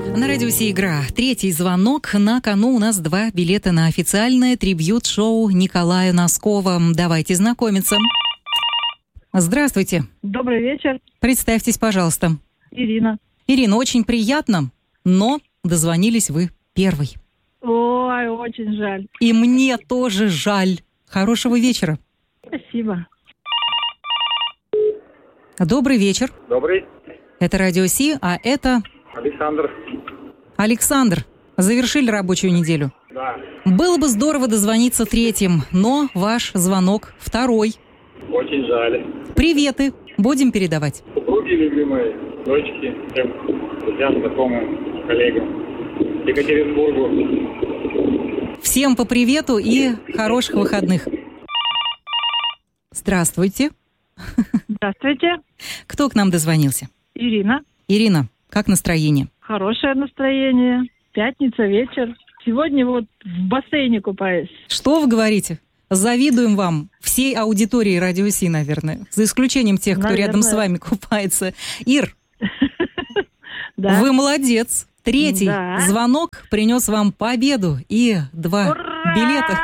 На радио «Си» игра. Третий звонок. На кону у нас 2 билета на официальное трибьют-шоу Николая Носкова. Давайте знакомиться. Здравствуйте. Добрый вечер. Представьтесь, пожалуйста. Ирина. Ирина, очень приятно, но дозвонились вы первой. Ой, очень жаль. И мне тоже жаль. Хорошего вечера. Спасибо. Добрый вечер. Добрый. Это радио «Си», а это... Александр. Александр, завершили рабочую неделю? Да. Было бы здорово дозвониться третьим, но ваш звонок второй. Очень жаль. Приветы. Будем передавать. Супруги любимые, дочки, всем друзьям, знакомым, коллегам. Екатеринбургу. Всем по привету и хороших выходных. Здравствуйте. Здравствуйте. Кто к нам дозвонился? Ирина. Ирина, как настроение? Хорошее настроение. Пятница, вечер. Сегодня вот в бассейне купаюсь. Что вы говорите? Завидуем вам, всей аудитории радио «Си», наверное. За исключением тех, кто рядом с вами купается. Ир, вы молодец. Третий звонок принес вам победу и 2 билета.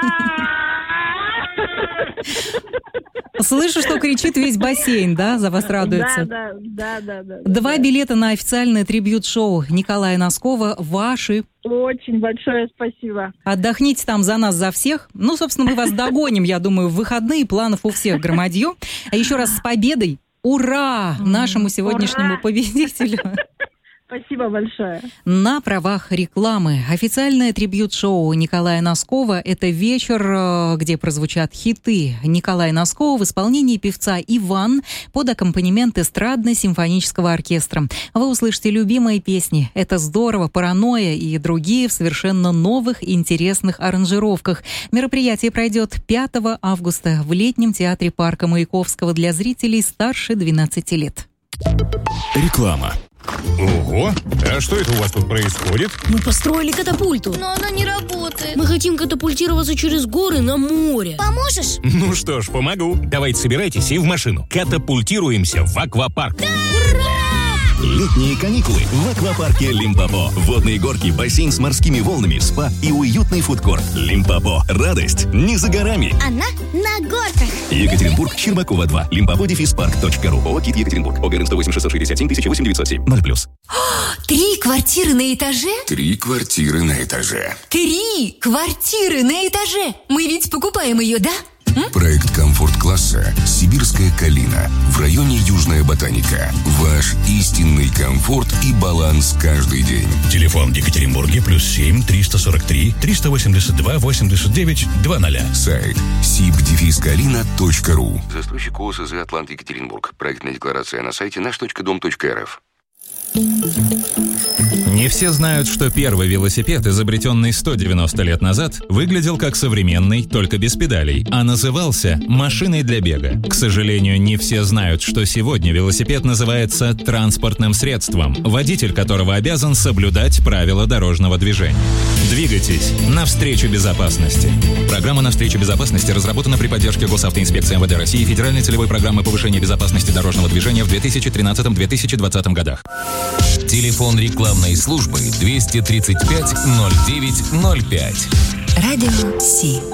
Слышу, что кричит весь бассейн, да, за вас радуется? Да. 2 билета на официальное трибьют-шоу Николая Носкова ваши. Очень большое спасибо. Отдохните там за нас, за всех. Ну, собственно, мы вас догоним, я думаю, в выходные. Планов у всех громадье. А еще раз с победой. Ура! Нашему сегодняшнему победителю. Спасибо большое. На правах рекламы. Официальное трибьют-шоу Николая Носкова – это вечер, где прозвучат хиты Николая Носкова в исполнении певца Иван под аккомпанемент эстрадно-симфонического оркестра. Вы услышите любимые песни «Это здорово», «Паранойя» и другие в совершенно новых интересных аранжировках. Мероприятие пройдет 5 августа в летнем театре парка Маяковского для зрителей старше 12 лет. Реклама. Ого! А что это у вас тут происходит? Мы построили катапульту. Но она не работает. Мы хотим катапультироваться через горы на море. Поможешь? Ну что ж, помогу. Давайте собирайтесь и в машину. Катапультируемся в аквапарк. Да! Ура! Летние каникулы в аквапарке Лимпопо. Водные горки, бассейн с морскими волнами, спа и уютный фудкорт. Лимпопо. Радость не за горами. Она на горках. Екатеринбург, Щербакова 2. Limpopo-park.ru. ООО «КИТ Екатеринбург». ОГРН 108 667 008 907 0+. 3 квартиры на этаже? 3 квартиры на этаже. 3 квартиры на этаже. Мы ведь покупаем ее, да? Проект комфорт-класса «Сибирская калина» в районе Южная Ботаника. Ваш истинный комфорт и баланс каждый день. Телефон в Екатеринбурге +7 343 382 89 00. Сайт sib-kalina.ru. Застройщик ОСЗ «Атлант Екатеринбург». Проектная декларация на сайте наш.дом.рф. Не все знают, что первый велосипед, изобретенный 190 лет назад, выглядел как современный, только без педалей, а назывался машиной для бега. К сожалению, не все знают, что сегодня велосипед называется транспортным средством, водитель которого обязан соблюдать правила дорожного движения. Двигайтесь навстречу безопасности. Программа «Навстречу безопасности» разработана при поддержке Госавтоинспекции МВД России и Федеральной целевой программы повышения безопасности дорожного движения в 2013-2020 годах. Телефон рекламной службы 235 09 05. Радио «Си».